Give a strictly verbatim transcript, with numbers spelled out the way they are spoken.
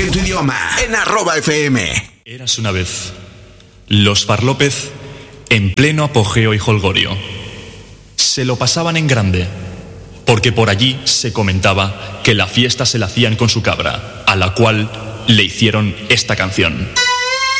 en tu idioma en arroba F M. Eras una vez los Farlópez en pleno apogeo y jolgorio. Se lo pasaban en grande, porque por allí se comentaba que la fiesta se la hacían con su cabra, a la cual le hicieron esta canción.